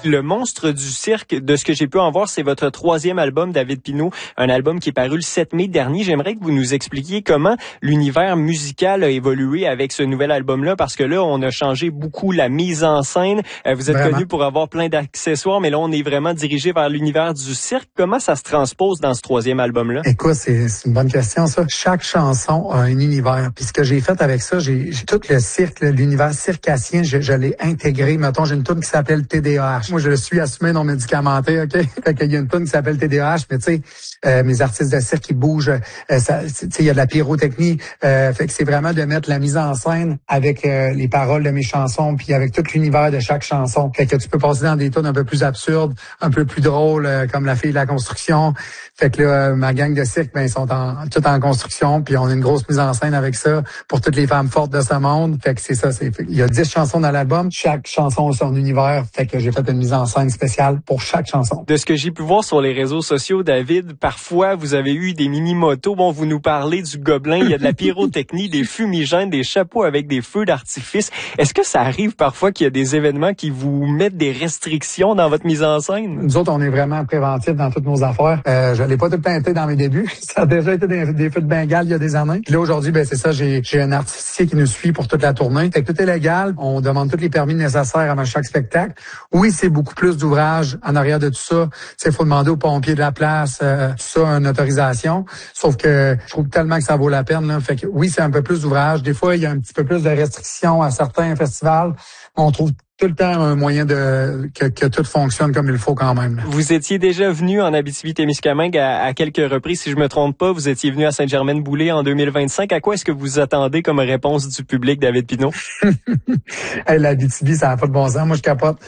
Le Monstre du cirque, de ce que j'ai pu en voir, c'est votre 3e album, David Pinault, un album qui est paru le 7 mai dernier. J'aimerais que vous nous expliquiez comment l'univers musical a évolué avec ce nouvel album-là, parce que là, on a changé beaucoup la mise en scène. Vous êtes connu pour avoir plein d'accessoires, mais là, on est vraiment dirigé vers l'univers du cirque. Comment ça se transpose dans ce 3e album-là? Écoute, c'est une bonne question, ça. Chaque chanson a un univers. Puis ce que j'ai fait avec ça, j'ai tout le cirque, l'univers circassien, je l'ai intégré. Mettons, j'ai une tune qui s'appelle TDAH. Moi, je le suis assumé non médicamenté, OK? Fait qu'il y a une tune qui s'appelle TDAH, mais tu sais, mes artistes de cirque, ils bougent. Tu sais, il y a de la pyrotechnie. Fait que c'est vraiment de mettre la mise en scène avec les paroles de mes chansons, puis avec tout l'univers de chaque chanson. Fait que tu peux passer dans des tunes un peu plus absurdes, un peu plus drôles, comme La fille de la construction. Fait que là, ma gang de cirque, ben, ils sont tout en construction, puis on a une grosse mise en scène avec ça pour toutes les femmes fortes de ce monde. Fait que c'est ça. Il y a 10 chansons dans l'album. Chaque chanson a son univers. Fait que j'ai fait une mise en scène spéciale pour chaque chanson. De ce que j'ai pu voir sur les réseaux sociaux, David, parfois, vous avez eu des mini-motos. Bon, vous nous parlez du gobelin. Il y a de la pyrotechnie, des fumigènes, des chapeaux avec des feux d'artifice. Est-ce que ça arrive parfois qu'il y a des événements qui vous mettent des restrictions dans votre mise en scène? Nous autres, on est vraiment préventifs dans toutes nos affaires. Je l'ai pas tout le temps été dans mes débuts. Ça a déjà été des feux de Bengale il y a des années. Puis là, aujourd'hui, ben c'est ça, j'ai un artificier qui nous suit pour toute la tournée. Fait que tout est légal. On demande tous les permis nécessaires avant chaque spectacle. Oui, c'est beaucoup plus d'ouvrages en arrière de tout ça. Il faut demander aux pompiers de la place, tout ça, une autorisation. Sauf que je trouve tellement que ça vaut la peine. Là. Fait que oui, c'est un peu plus d'ouvrages. Des fois, il y a un petit peu plus de restrictions à certains festivals. On trouve tout le temps un moyen que tout fonctionne comme il faut quand même. Vous étiez déjà venu en Abitibi-Témiscamingue à quelques reprises, si je me trompe pas. Vous étiez venu à Sainte-Germaine-Boulay en 2025. À quoi est-ce que vous attendez comme réponse du public, David Pinault? Hey, l'Abitibi, ça n'a pas de bon sens. Moi, je capote.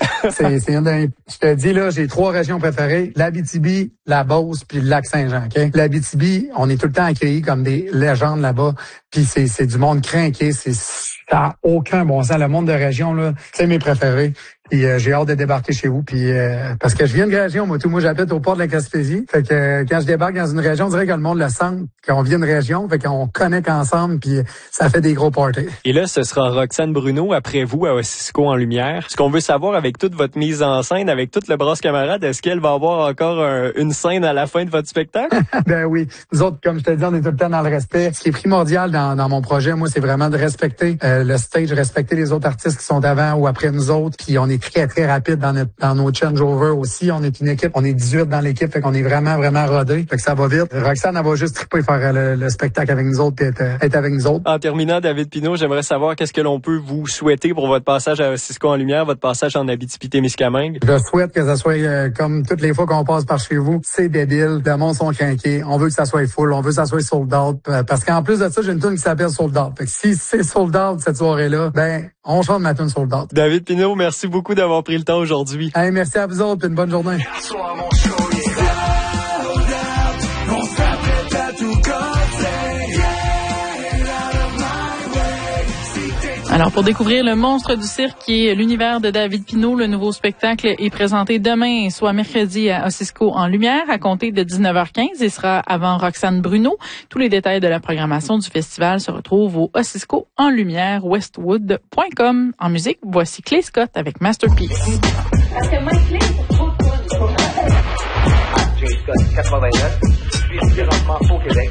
Je te dis, là, j'ai 3 régions préférées. L'Abitibi, la Beauce, puis le Lac-Saint-Jean. Okay? L'Abitibi, on est tout le temps accueillis comme des légendes là-bas. Puis c'est du monde crinqué. Ça n'a aucun bon sens. Le monde de région, là, c'est mes préférés. Puis j'ai hâte de débarquer chez vous. Puis parce que je viens de région, moi j'habite au port de la Gaspésie. Fait que quand je débarque dans une région, on dirait que le monde le sent qu'on vient de région. Fait qu'on connecte ensemble, puis ça fait des gros parties. Et là, ce sera Roxane Bruno après vous à Ossisco en lumière. Ce qu'on veut savoir avec toute votre mise en scène, avec toute le Brasse Camarade, est-ce qu'elle va avoir encore une scène à la fin de votre spectacle? Ben oui. Nous autres, comme je te dis, on est tout le temps dans le respect. Ce qui est primordial dans mon projet, moi, c'est vraiment de respecter le stage, respecter les autres artistes qui sont avant ou après nous autres. Puis on est très, très rapide dans nos changeovers aussi. On est une équipe, on est 18 dans l'équipe, fait qu'on est vraiment, vraiment rodés. Fait que ça va vite. Roxane, elle va juste triper faire le spectacle avec nous autres puis être avec nous autres. En terminant, David Pinault, j'aimerais savoir qu'est-ce que l'on peut vous souhaiter pour votre passage à Ossisco en lumière, votre passage en Abitibi-Témiscamingue. Je souhaite que ça soit comme toutes les fois qu'on passe par chez vous. C'est débile. Le monde sont craqués. On veut que ça soit full. On veut que ça soit sold out. Parce qu'en plus de ça, j'ai une tune qui s'appelle Sold Out. Fait que si c'est sold out cette soirée-là, ben, on chante ma tune Sold Out. David Pinault, merci beaucoup d'avoir pris le temps aujourd'hui. Hey, merci à vous autres, une bonne journée. Alors, pour découvrir le monstre du cirque qui est l'univers de David Pinault, le nouveau spectacle est présenté demain, soit mercredi à Ossisco en lumière, à compter de 19h15 et sera avant Roxane Bruno. Tous les détails de la programmation du festival se retrouvent au Ossisco en lumière westwood.com. En musique, voici Clay Scott avec Masterpiece. Parce que moi, Clay, c'est trop cool. Clay Scott, 89. Je suis présentement au Québec.